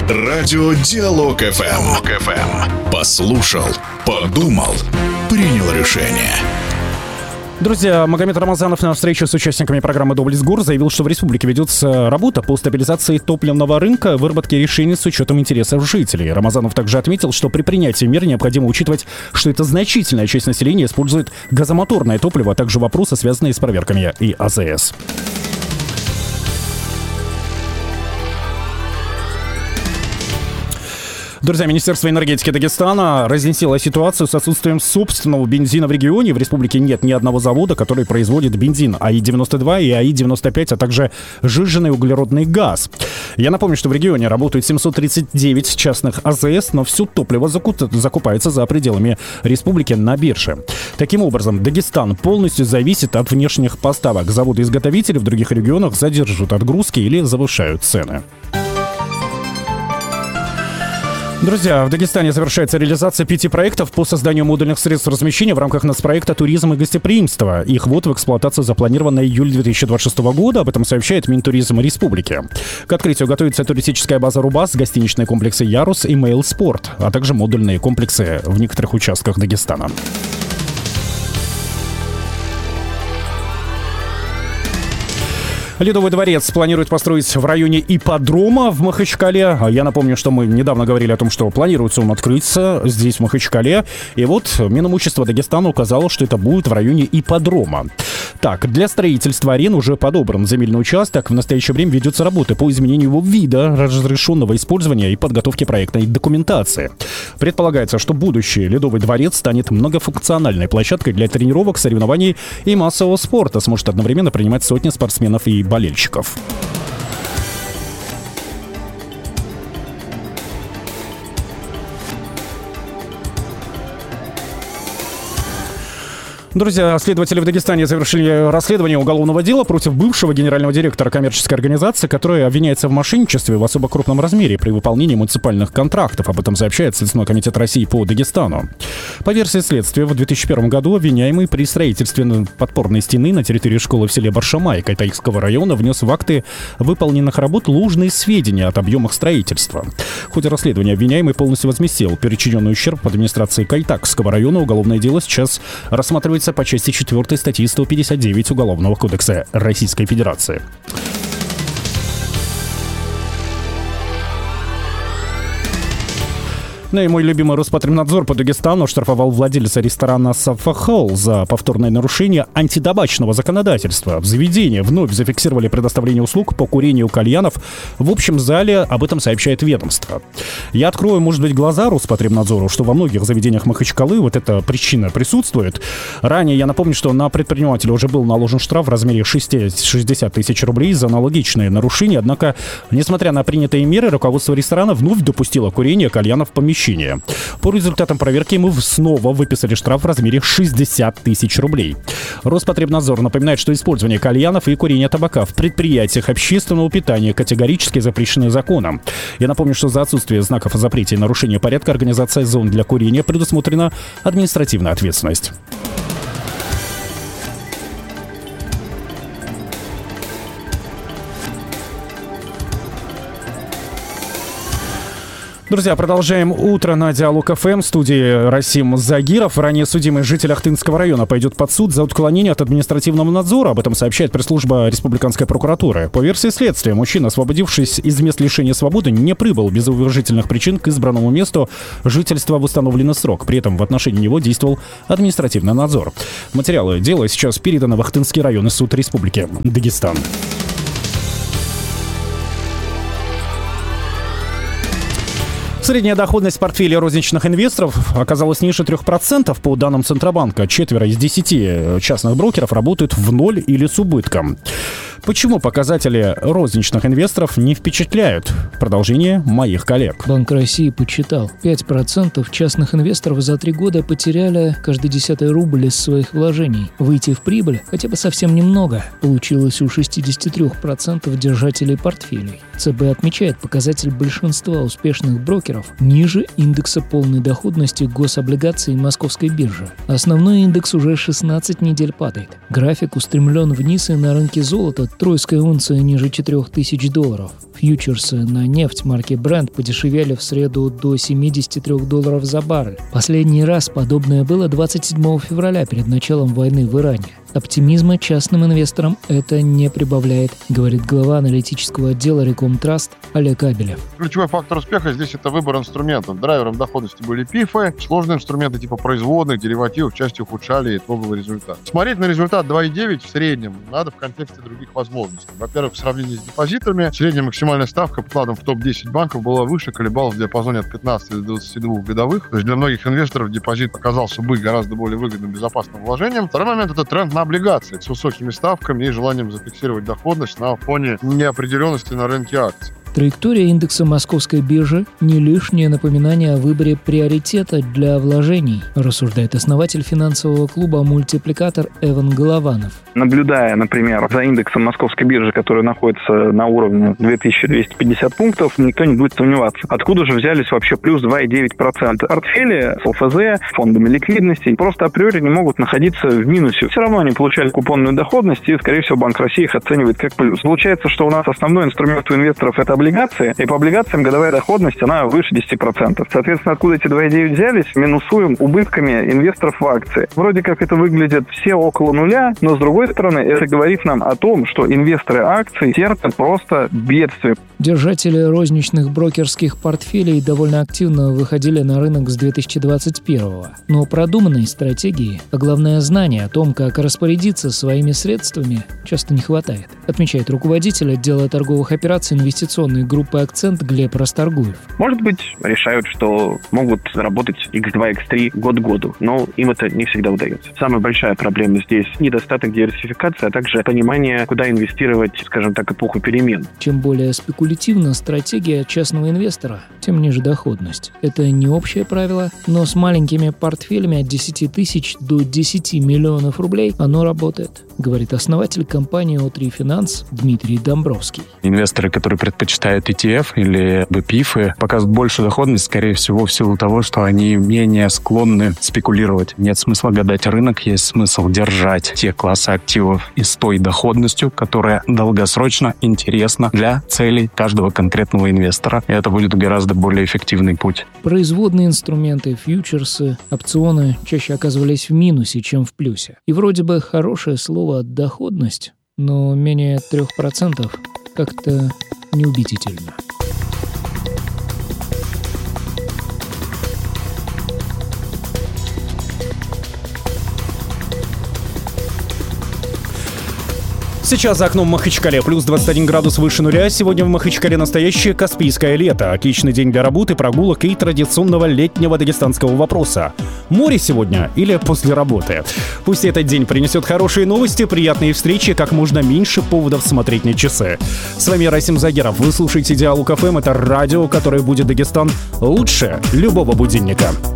Радио Диалог ФМ. Послушал, подумал, принял решение. Друзья, Магомед Рамазанов на встрече с участниками программы «Доблесть ГУР» заявил, что в республике ведется работа по стабилизации топливного рынка, выработке решений с учетом интересов жителей. Рамазанов также отметил, что при принятии мер необходимо учитывать, что это значительная часть населения использует газомоторное топливо, а также вопросы, связанные с проверками и АЗС. Друзья, Министерство энергетики Дагестана разъяснило ситуацию с отсутствием собственного бензина в регионе. В республике нет ни одного завода, который производит бензин АИ-92 и АИ-95, а также сжиженный углеродный газ. Я напомню, что в регионе работают 739 частных АЗС, но все топливо закупается за пределами республики на бирже. Таким образом, Дагестан полностью зависит от внешних поставок. Заводы-изготовители в других регионах задерживают отгрузки или завышают цены. Друзья, в Дагестане завершается реализация 5 проектов по созданию модульных средств размещения в рамках нацпроекта «Туризм и гостеприимство». Их ввод в эксплуатацию запланирован на июль 2026 года. Об этом сообщает Минтуризм Республики. К открытию готовится туристическая база «Рубас», гостиничные комплексы «Ярус» и «Мейл Спорт», а также модульные комплексы в некоторых участках Дагестана. Ледовый дворец планируют построить в районе ипподрома в Махачкале. Я напомню, что мы недавно говорили о том, что планируется он открыться здесь, в Махачкале. И вот Минимущество Дагестана указало, что это будет в районе ипподрома. Так, для строительства арены уже подобран земельный участок. В настоящее время ведутся работы по изменению его вида, разрешенного использования и подготовки проектной документации. Предполагается, что будущий Ледовый дворец станет многофункциональной площадкой для тренировок, соревнований и массового спорта. Сможет одновременно принимать сотни спортсменов и болельщиков. Друзья, следователи в Дагестане завершили расследование уголовного дела против бывшего генерального директора коммерческой организации, который обвиняется в мошенничестве в особо крупном размере при выполнении муниципальных контрактов. Об этом сообщает Следственный комитет России по Дагестану. По версии следствия, в 2001 году обвиняемый при строительстве подпорной стены на территории школы в селе Баршамай Кайтайского района внес в акты выполненных работ ложные сведения от объемах строительства. В ходе расследования обвиняемый полностью возместил причиненный ущерб в администрации Кайтакского района. Уголовное дело сейчас рассматривается по части 4 статьи 159 Уголовного кодекса Российской Федерации. Ну и мой любимый Роспотребнадзор по Дагестану штрафовал владельца ресторана «Сафа Холл» за повторное нарушение антитабачного законодательства. В заведении вновь зафиксировали предоставление услуг по курению кальянов в общем зале. Об этом сообщает ведомство. Я открою, может быть, глаза Роспотребнадзору, что во многих заведениях Махачкалы вот эта причина присутствует. Ранее я напомню, что на предпринимателя уже был наложен штраф в размере 60 тысяч рублей за аналогичные нарушения. Однако, несмотря на принятые меры, руководство ресторана вновь допустило курение кальянов в помещении. По результатам проверки мы снова выписали штраф в размере 60 тысяч рублей. Роспотребнадзор напоминает, что использование кальянов и курение табака в предприятиях общественного питания категорически запрещены законом. Я напомню, что за отсутствие знаков о запрете и нарушение порядка организации зон для курения предусмотрена административная ответственность. Друзья, продолжаем утро на Диалог ФМ. В студии Расим Загиров. Ранее судимый житель Ахтынского района пойдет под суд за отклонение от административного надзора. Об этом сообщает пресс-служба Республиканской прокуратуры. По версии следствия, мужчина, освободившись из мест лишения свободы, не прибыл без уважительных причин к избранному месту жительства в установленный срок. При этом в отношении него действовал административный надзор. Материалы дела сейчас переданы в Ахтынский районный суд Республики Дагестан. Средняя доходность портфеля розничных инвесторов оказалась ниже 3% по данным Центробанка. 4 из 10 частных брокеров работают в ноль или с убытком. Почему показатели розничных инвесторов не впечатляют? Продолжение моих коллег. Банк России подсчитал, 5% частных инвесторов за 3 года потеряли каждый 10-й рубль из своих вложений. Выйти в прибыль хотя бы совсем немного получилось у 63% держателей портфелей. ЦБ отмечает, показатель большинства успешных брокеров ниже индекса полной доходности гособлигаций Московской биржи. Основной индекс уже 16 недель падает. График устремлен вниз и на рынке золота золото, тройская унция ниже $4000. Фьючерсы на нефть марки Brent подешевели в среду до $73 за баррель. Последний раз подобное было 27 февраля перед началом войны в Иране. Оптимизма частным инвесторам это не прибавляет, говорит глава аналитического отдела Рекомтраст Олег Абелев. Ключевой фактор успеха здесь это выбор инструментов. Драйвером доходности были ПИФы, сложные инструменты типа производных, деривативов в части ухудшали итоговый результат. Смотреть на результат 2,9 в среднем надо в контексте других возможностей. Во-первых, в сравнении с депозитами, средняя максимальная ставка по вкладам в топ-10 банков была выше, колебалась в диапазоне от 15 до 22 годовых. То есть для многих инвесторов депозит оказался быть гораздо более выгодным, безопасным вложением. Второй момент – это тренд на облигации с высокими ставками и желанием зафиксировать доходность на фоне неопределенности на рынке акций. Траектория индекса Московской биржи – не лишнее напоминание о выборе приоритета для вложений, рассуждает основатель финансового клуба «Мультипликатор» Эван Голованов. Наблюдая, например, за индексом Московской биржи, который находится на уровне 2250 пунктов, никто не будет сомневаться, откуда же взялись вообще плюс 2,9%. Портфели с ЛФЗ, фондами ликвидности просто априори не могут находиться в минусе. Все равно они получали купонную доходность, и, скорее всего, Банк России их оценивает как плюс. Получается, что у нас основной инструмент у инвесторов – это облигации, и по облигациям годовая доходность, она выше 10%. Соответственно, откуда эти 2,9 взялись, минусуем убытками инвесторов в акции. Вроде как это выглядит все около нуля, но с другой стороны, это говорит нам о том, что инвесторы акций терпят просто бедствие. Держатели розничных брокерских портфелей довольно активно выходили на рынок с 2021-го. Но продуманной стратегии, а главное знания о том, как распорядиться своими средствами, часто не хватает, отмечает руководитель отдела торговых операций инвестиционной группы «Акцент» Глеб Расторгуев. Может быть, решают, что могут заработать x2, x3 год к году, но им это не всегда удается. Самая большая проблема здесь – недостаток диверсификации, а также понимание, куда инвестировать, скажем так, эпоху перемен. Чем более спекулятивна стратегия частного инвестора, тем ниже доходность. Это не общее правило, но с маленькими портфелями от 10 тысяч до 10 миллионов рублей оно работает, говорит основатель компании О3 Финанс Дмитрий Домбровский. Инвесторы, которые предпочитают ETF или БПИФы, показывают большую доходность, скорее всего, в силу того, что они менее склонны спекулировать. Нет смысла гадать рынок, есть смысл держать те классы активов и с той доходностью, которая долгосрочно интересна для целей каждого конкретного инвестора. И это будет гораздо более эффективный путь. Производные инструменты, фьючерсы, опционы чаще оказывались в минусе, чем в плюсе. И вроде бы хорошее слово «доходность», но менее 3% как-то неубедительно. Сейчас за окном в Махачкале плюс 21 градус выше нуля. Сегодня в Махачкале настоящее Каспийское лето. Отличный день для работы, прогулок и традиционного летнего дагестанского вопроса. Море сегодня или после работы? Пусть этот день принесет хорошие новости, приятные встречи, как можно меньше поводов смотреть на часы. С вами Расим Загеров. Вы слушаете Диалог ФМ. Это радио, которое будет Дагестан лучше любого будильника.